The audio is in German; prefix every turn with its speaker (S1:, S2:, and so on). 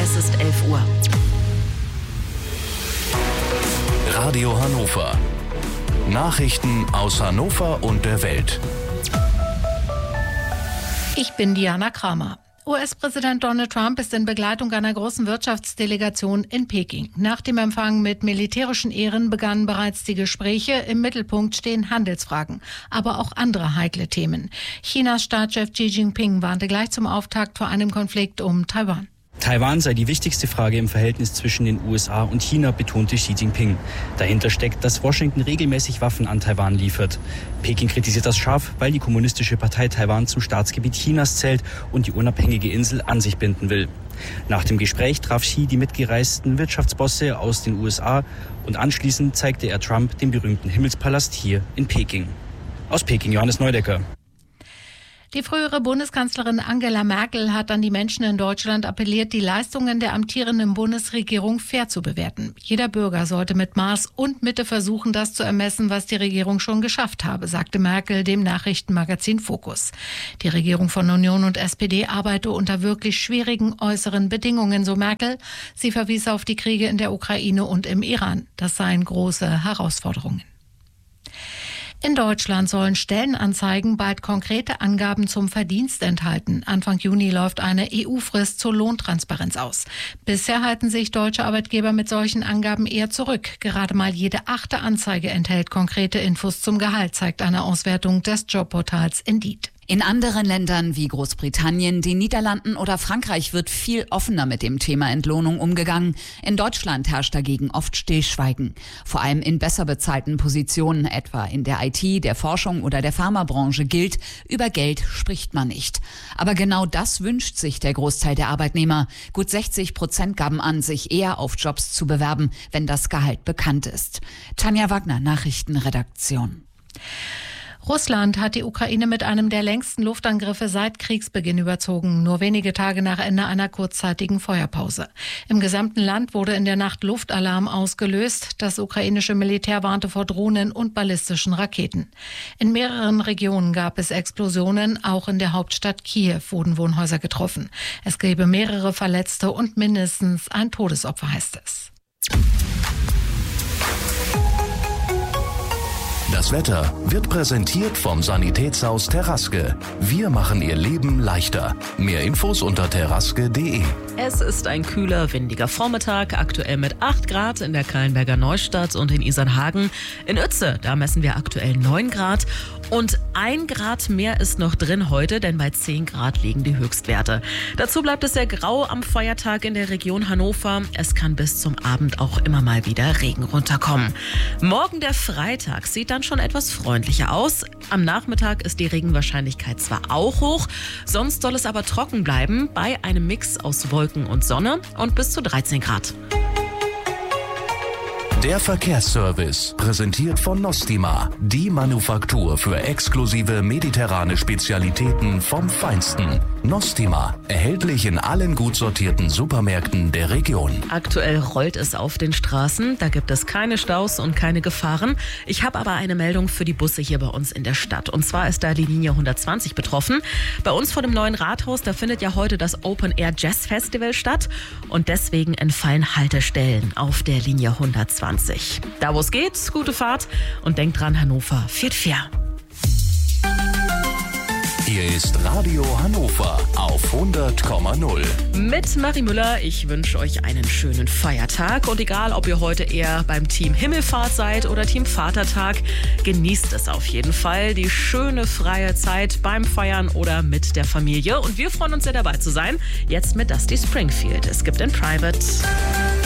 S1: Es ist 11 Uhr.
S2: Radio Hannover. Nachrichten aus Hannover und der Welt.
S3: Ich bin Diana Kramer. US-Präsident Donald Trump ist in Begleitung einer großen Wirtschaftsdelegation in Peking. Nach dem Empfang mit militärischen Ehren begannen bereits die Gespräche. Im Mittelpunkt stehen Handelsfragen, aber auch andere heikle Themen. Chinas Staatschef Xi Jinping warnte gleich zum Auftakt vor einem Konflikt um Taiwan.
S4: Taiwan sei die wichtigste Frage im Verhältnis zwischen den USA und China, betonte Xi Jinping. Dahinter steckt, dass Washington regelmäßig Waffen an Taiwan liefert. Peking kritisiert das scharf, weil die Kommunistische Partei Taiwan zum Staatsgebiet Chinas zählt und die unabhängige Insel an sich binden will. Nach dem Gespräch traf Xi die mitgereisten Wirtschaftsbosse aus den USA und anschließend zeigte er Trump den berühmten Himmelspalast hier in Peking. Aus Peking, Johannes Neudecker.
S3: Die frühere Bundeskanzlerin Angela Merkel hat an die Menschen in Deutschland appelliert, die Leistungen der amtierenden Bundesregierung fair zu bewerten. Jeder Bürger sollte mit Maß und Mitte versuchen, das zu ermessen, was die Regierung schon geschafft habe, sagte Merkel dem Nachrichtenmagazin Focus. Die Regierung von Union und SPD arbeite unter wirklich schwierigen äußeren Bedingungen, so Merkel. Sie verwies auf die Kriege in der Ukraine und im Iran. Das seien große Herausforderungen. In Deutschland sollen Stellenanzeigen bald konkrete Angaben zum Verdienst enthalten. Anfang Juni läuft eine EU-Frist zur Lohntransparenz aus. Bisher halten sich deutsche Arbeitgeber mit solchen Angaben eher zurück. Gerade mal jede 8. Anzeige enthält konkrete Infos zum Gehalt, zeigt eine Auswertung des Jobportals Indeed.
S1: In anderen Ländern wie Großbritannien, den Niederlanden oder Frankreich wird viel offener mit dem Thema Entlohnung umgegangen. In Deutschland herrscht dagegen oft Stillschweigen. Vor allem in besser bezahlten Positionen, etwa in der IT, der Forschung oder der Pharmabranche gilt, über Geld spricht man nicht. Aber genau das wünscht sich der Großteil der Arbeitnehmer. Gut 60% gaben an, sich eher auf Jobs zu bewerben, wenn das Gehalt bekannt ist. Tanja Wagner, Nachrichtenredaktion.
S3: Russland hat die Ukraine mit einem der längsten Luftangriffe seit Kriegsbeginn überzogen, nur wenige Tage nach Ende einer kurzzeitigen Feuerpause. Im gesamten Land wurde in der Nacht Luftalarm ausgelöst. Das ukrainische Militär warnte vor Drohnen und ballistischen Raketen. In mehreren Regionen gab es Explosionen, auch in der Hauptstadt Kiew wurden Wohnhäuser getroffen. Es gäbe mehrere Verletzte und mindestens ein Todesopfer, heißt es.
S2: Das Wetter wird präsentiert vom Sanitätshaus Terraske. Wir machen Ihr Leben leichter. Mehr Infos unter terraske.de.
S5: Es ist ein kühler, windiger Vormittag, aktuell mit 8 Grad in der Kallenberger Neustadt und in Isernhagen. In Uetze, da messen wir aktuell 9 Grad. Und 1 Grad mehr ist noch drin heute, denn bei 10 Grad liegen die Höchstwerte. Dazu bleibt es sehr grau am Feiertag in der Region Hannover. Es kann bis zum Abend auch immer mal wieder Regen runterkommen. Morgen der Freitag sieht dann schon etwas freundlicher aus. Am Nachmittag ist die Regenwahrscheinlichkeit zwar auch hoch, sonst soll es aber trocken bleiben bei einem Mix aus Wolken und Sonne und bis zu 13 Grad.
S2: Der Verkehrsservice, präsentiert von Nostima, die Manufaktur für exklusive mediterrane Spezialitäten vom Feinsten. Nostima, erhältlich in allen gut sortierten Supermärkten der Region.
S5: Aktuell rollt es auf den Straßen, da gibt es keine Staus und keine Gefahren. Ich habe aber eine Meldung für die Busse hier bei uns in der Stadt. Und zwar ist da die Linie 120 betroffen. Bei uns vor dem neuen Rathaus, da findet ja heute das Open Air Jazz Festival statt. Und deswegen entfallen Haltestellen auf der Linie 120. Da wo es geht, gute Fahrt und denkt dran, Hannover fährt fair.
S2: Hier ist Radio Hannover auf 100,0.
S5: Mit Marie Müller, ich wünsche euch einen schönen Feiertag. Und egal, ob ihr heute eher beim Team Himmelfahrt seid oder Team Vatertag, genießt es auf jeden Fall. Die schöne freie Zeit beim Feiern oder mit der Familie. Und wir freuen uns sehr, dabei zu sein. Jetzt mit Dusty Springfield. Es gibt in Private.